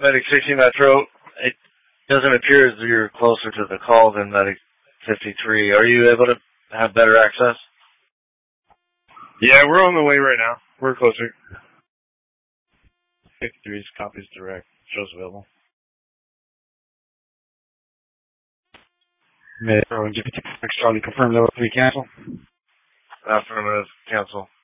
Medic 60 Metro. It doesn't appear as though you're closer to the call than Medic 53. Are you able to have better access? Yeah, we're on the way right now. We're closer. 53's copies direct. Shows available. Metro and GPT Charlie confirmed that we cancel. Affirmative. Cancel.